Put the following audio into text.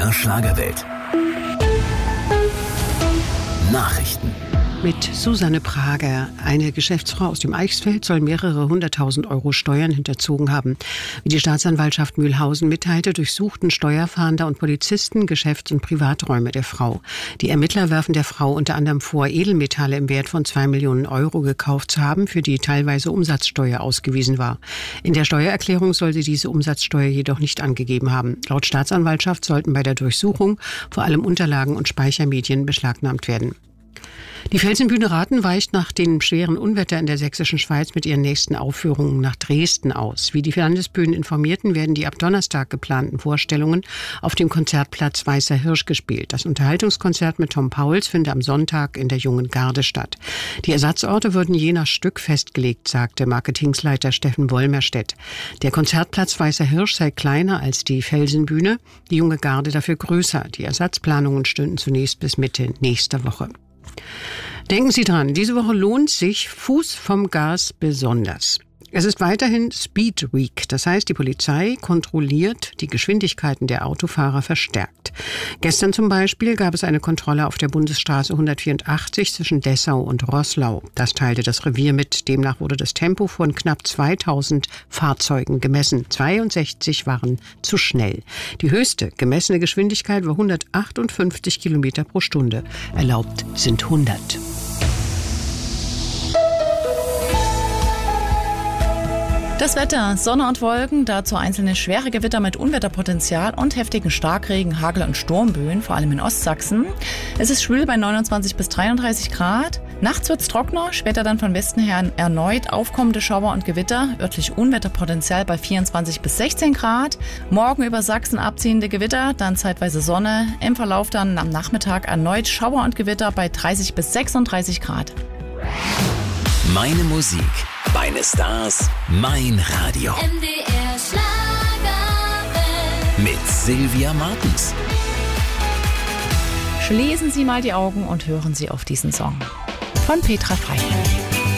MDR Schlagerwelt. Nachrichten. Mit Susanne Prager. Eine Geschäftsfrau aus dem Eichsfeld soll mehrere 100.000 Euro Steuern hinterzogen haben. Wie die Staatsanwaltschaft Mühlhausen mitteilte, durchsuchten Steuerfahnder und Polizisten Geschäfts- und Privaträume der Frau. Die Ermittler werfen der Frau unter anderem vor, Edelmetalle im Wert von 2 Millionen Euro gekauft zu haben, für die teilweise Umsatzsteuer ausgewiesen war. In der Steuererklärung soll sie diese Umsatzsteuer jedoch nicht angegeben haben. Laut Staatsanwaltschaft sollten bei der Durchsuchung vor allem Unterlagen und Speichermedien beschlagnahmt werden. Die Felsenbühne Rathen weicht nach den schweren Unwetter in der sächsischen Schweiz mit ihren nächsten Aufführungen nach Dresden aus. Wie die Landesbühnen informierten, werden die ab Donnerstag geplanten Vorstellungen auf dem Konzertplatz Weißer Hirsch gespielt. Das Unterhaltungskonzert mit Tom Pauls findet am Sonntag in der Jungen Garde statt. Die Ersatzorte würden je nach Stück festgelegt, sagte Marketingsleiter Steffen Wollmerstedt. Der Konzertplatz Weißer Hirsch sei kleiner als die Felsenbühne, die Junge Garde dafür größer. Die Ersatzplanungen stünden zunächst bis Mitte nächster Woche. Denken Sie dran, diese Woche lohnt sich Fuß vom Gas besonders. Es ist weiterhin Speed Week, das heißt, die Polizei kontrolliert die Geschwindigkeiten der Autofahrer verstärkt. Gestern zum Beispiel gab es eine Kontrolle auf der Bundesstraße 184 zwischen Dessau und Roßlau. Das teilte das Revier mit. Demnach wurde das Tempo von knapp 2000 Fahrzeugen gemessen. 62 waren zu schnell. Die höchste gemessene Geschwindigkeit war 158 Kilometer pro Stunde. Erlaubt sind 100. Das Wetter, Sonne und Wolken, dazu einzelne schwere Gewitter mit Unwetterpotenzial und heftigen Starkregen, Hagel- und Sturmböen, vor allem in Ostsachsen. Es ist schwül bei 29 bis 33 Grad. Nachts wird's trockener, später dann von Westen her erneut aufkommende Schauer und Gewitter, örtlich Unwetterpotenzial bei 24 bis 16 Grad. Morgen über Sachsen abziehende Gewitter, dann zeitweise Sonne. Im Verlauf dann am Nachmittag erneut Schauer und Gewitter bei 30 bis 36 Grad. Meine Musik, meine Stars, mein Radio. MDR Schlagerwelt. Mit Sylvia Martens. Schließen Sie mal die Augen und hören Sie auf diesen Song von Petra Frei.